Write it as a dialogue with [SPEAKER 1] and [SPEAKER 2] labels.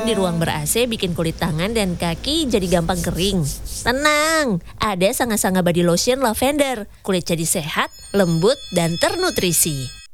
[SPEAKER 1] di ruang ber-AC bikin kulit tangan dan kaki jadi gampang kering? Tenang, ada Sanga Sanga Body Lotion Lavender. Kulit jadi sehat, lembut, dan ternutrisi.